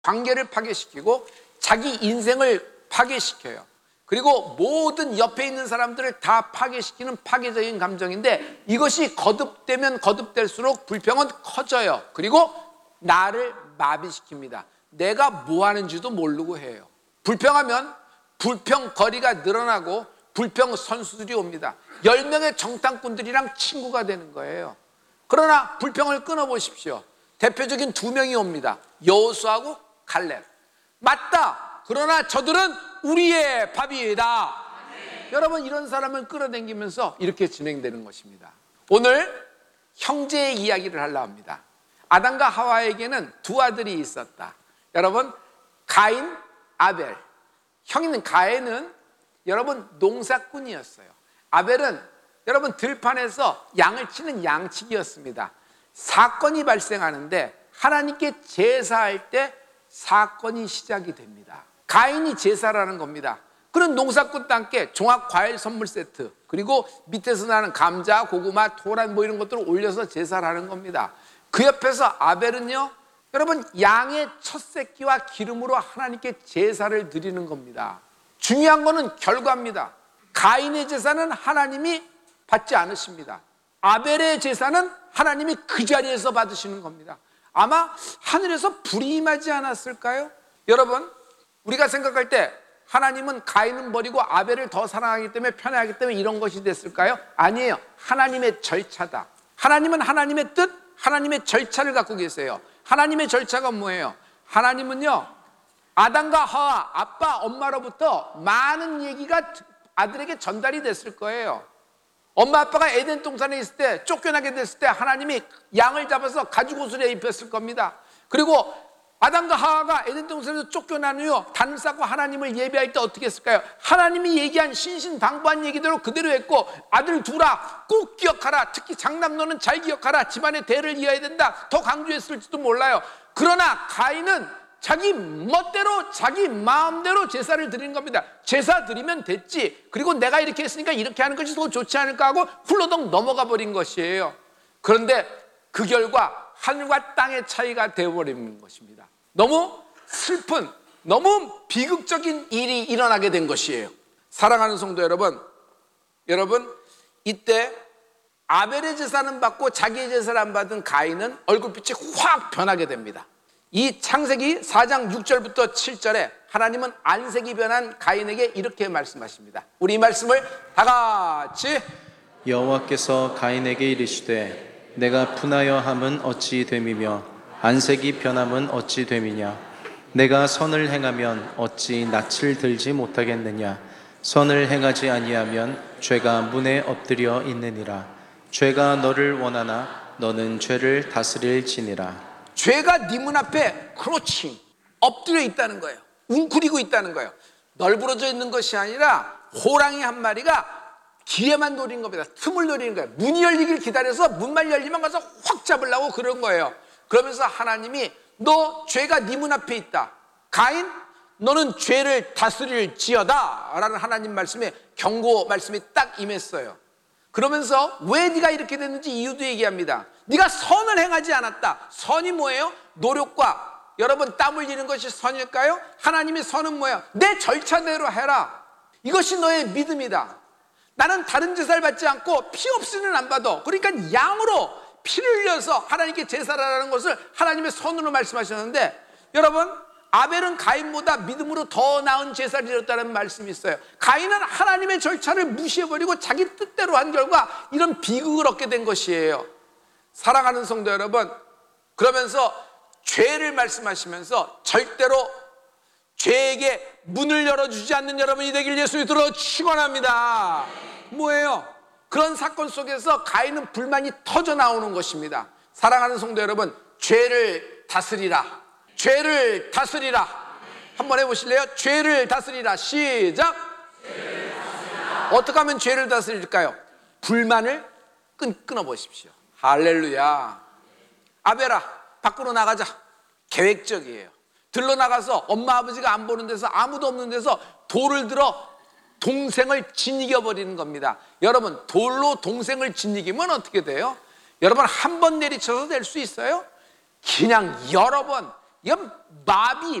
관계를 파괴시키고 자기 인생을 파괴시켜요. 그리고 모든 옆에 있는 사람들을 다 파괴시키는 파괴적인 감정인데, 이것이 거듭되면 거듭될수록 불평은 커져요. 그리고 나를 마비시킵니다. 내가 뭐 하는지도 모르고 해요. 불평하면 불평거리가 늘어나고 불평 선수들이 옵니다. 10명의 정탐꾼들이랑 친구가 되는 거예요. 그러나 불평을 끊어보십시오. 대표적인 2명이 옵니다. 여호수아하고 갈렙. 맞다. 그러나 저들은 우리의 밥이다. 여러분, 이런 사람을 끌어당기면서 이렇게 진행되는 것입니다. 오늘 형제의 이야기를 하려고 합니다. 아담과 하와에게는 2 아들이 있었다. 여러분, 가인, 아벨. 형인 가인은 여러분 농사꾼이었어요. 아벨은 여러분 들판에서 양을 치는 양치기였습니다. 사건이 발생하는데 하나님께 제사할 때 사건이 시작이 됩니다. 가인이 제사라는 겁니다. 그런 농사꾼 땅께 종합 과일 선물 세트, 그리고 밑에서 나는 감자, 고구마, 토란 뭐 이런 것들을 올려서 제사를 하는 겁니다. 그 옆에서 아벨은요, 여러분 양의 첫 새끼와 기름으로 하나님께 제사를 드리는 겁니다. 중요한 거는 결과입니다. 가인의 제사는 하나님이 받지 않으십니다. 아벨의 제사는 하나님이 그 자리에서 받으시는 겁니다. 아마 하늘에서 불이 임하지 않았을까요? 여러분, 우리가 생각할 때 하나님은 가인은 버리고 아벨을 더 사랑하기 때문에 편애하기 때문에 이런 것이 됐을까요? 아니에요. 하나님의 절차다. 하나님은 하나님의 뜻, 하나님의 절차를 갖고 계세요. 하나님의 절차가 뭐예요? 하나님은요, 아담과 하와, 아빠, 엄마로부터 많은 얘기가 아들에게 전달이 됐을 거예요. 엄마 아빠가 에덴 동산에 있을 때, 쫓겨나게 됐을 때 하나님이 양을 잡아서 가죽 옷을 입혔을 겁니다. 그리고 아담과 하와가 에덴 동산에서 쫓겨난 후 단을 쌓고 하나님을 예배할 때 어떻게 했을까요? 하나님이 얘기한 신신당부한 얘기대로 그대로 했고, 아들 두라, 꼭 기억하라, 특히 장남노는 잘 기억하라, 집안의 대를 이어야 된다, 더 강조했을지도 몰라요. 그러나 가인은 자기 멋대로 자기 마음대로 제사를 드리는 겁니다. 제사 드리면 됐지, 그리고 내가 이렇게 했으니까 이렇게 하는 것이 더 좋지 않을까 하고 훌러덩 넘어가 버린 것이에요. 그런데 그 결과 하늘과 땅의 차이가 되어버리는 것입니다. 너무 슬픈, 너무 비극적인 일이 일어나게 된 것이에요. 사랑하는 성도 여러분, 이때 아벨의 제사는 받고 자기의 제사를 안 받은 가인은 얼굴빛이 확 변하게 됩니다. 이 창세기 4장 6절부터 7절에 하나님은 안색이 변한 가인에게 이렇게 말씀하십니다. 우리 이 말씀을 다 같이. 여호와께서 가인에게 이르시되 내가 분하여 함은 어찌 됨이며 안색이 변함은 어찌 됨이냐. 내가 선을 행하면 어찌 낯을 들지 못하겠느냐. 선을 행하지 아니하면 죄가 문에 엎드려 있느니라. 죄가 너를 원하나 너는 죄를 다스릴지니라. 죄가 네 문 앞에 그렇지 엎드려 있다는 거예요. 웅크리고 있다는 거예요. 널브러져 있는 것이 아니라 호랑이 한 마리가 기회만 노린 겁니다. 틈을 노리는 거예요. 문이 열리길 기다려서 문만 열리면 가서 확 잡으려고 그런 거예요. 그러면서 하나님이 너 죄가 네 문 앞에 있다. 가인, 너는 죄를 다스릴지어다 라는 하나님 말씀에 경고 말씀이 딱 임했어요. 그러면서 왜 네가 이렇게 됐는지 이유도 얘기합니다. 네가 선을 행하지 않았다. 선이 뭐예요? 노력과 여러분 땀 흘리는 것이 선일까요? 하나님의 선은 뭐예요? 내 절차대로 해라. 이것이 너의 믿음이다. 나는 다른 제사를 받지 않고 피 없이는 안 받아. 그러니까 양으로 피를 흘려서 하나님께 제사를 하라는 것을 하나님의 선으로 말씀하셨는데, 여러분 아벨은 가인보다 믿음으로 더 나은 제사를 드렸다는 말씀이 있어요. 가인은 하나님의 절차를 무시해버리고 자기 뜻대로 한 결과 이런 비극을 얻게 된 것이에요. 사랑하는 성도 여러분, 그러면서 죄를 말씀하시면서 절대로 죄에게 문을 열어주지 않는 여러분이 되길 예수의 이름으로 축원합니다. 뭐예요? 그런 사건 속에서 가인은 불만이 터져 나오는 것입니다. 사랑하는 성도 여러분, 죄를 다스리라. 죄를 다스리라. 한번 해보실래요? 죄를 다스리라. 시작. 죄를 다스리라. 어떻게 하면 죄를 다스릴까요? 불만을 끊어보십시오. 할렐루야. 아벨아, 밖으로 나가자. 계획적이에요. 들러 나가서 엄마 아버지가 안 보는 데서, 아무도 없는 데서 돌을 들어 동생을 짓이겨버리는 겁니다. 여러분, 돌로 동생을 짓이기면 어떻게 돼요? 여러분, 한 번 내리쳐서 될 수 있어요? 그냥 여러 번, 이건 마비,